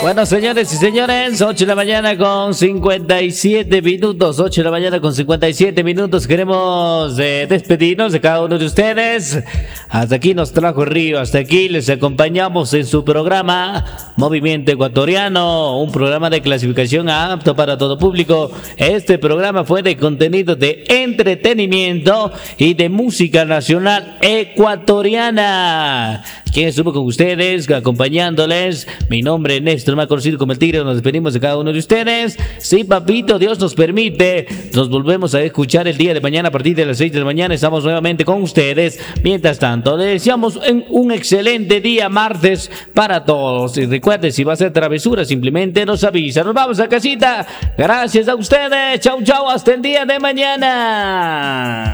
Bueno, señores y señores, 8 de la mañana con 57 minutos, 8 de la mañana con 57 minutos. Queremos despedirnos de cada uno de ustedes. Hasta aquí nos trajo Río, hasta aquí les acompañamos en su programa Movimiento Ecuatoriano, un programa de clasificación apto para todo público. Este programa fue de contenido de entretenimiento y de música nacional ecuatoriana. ¿Quién estuvo con ustedes, acompañándoles? Mi nombre es Néstor, más conocido como el Tigre. Nos despedimos de cada uno de ustedes. Sí, papito, Dios nos permite. Nos volvemos a escuchar el día de mañana a partir de las 6 de la mañana. Estamos nuevamente con ustedes. Mientras tanto, les deseamos un excelente día martes para todos. Y recuerden, si va a ser travesura, simplemente nos avisa. Nos vamos a casita. Gracias a ustedes. Chau, chau. Hasta el día de mañana.